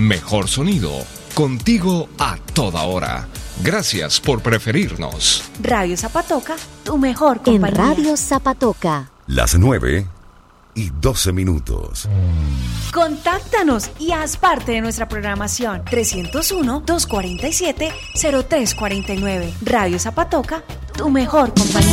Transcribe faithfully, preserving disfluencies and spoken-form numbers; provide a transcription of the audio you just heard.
mejor sonido, contigo a toda hora. Gracias por preferirnos. Radio Zapatoca, tu mejor compañía. En Radio Zapatoca. Las nueve y doce minutos. Contáctanos y haz parte de nuestra programación. trescientos uno, doscientos cuarenta y siete, cero tres cuarenta y nueve. Radio Zapatoca, tu mejor compañía.